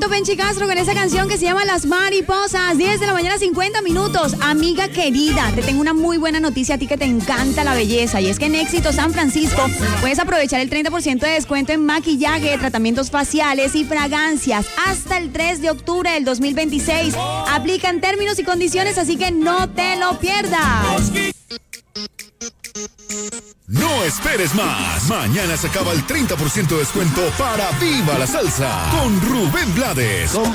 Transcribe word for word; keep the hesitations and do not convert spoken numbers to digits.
momento, Penchi Castro con esa canción que se llama Las Mariposas. diez de la mañana, cincuenta minutos. Amiga querida, te tengo una muy buena noticia a ti que te encanta la belleza. Y es que en Éxito San Francisco puedes aprovechar el treinta por ciento de descuento en maquillaje, tratamientos faciales y fragancias hasta el tres de octubre del dos mil veintiséis. Aplican términos y condiciones, así que no te lo pierdas. No esperes más. Mañana se acaba el treinta por ciento de descuento para Viva la Salsa con Rubén Blades.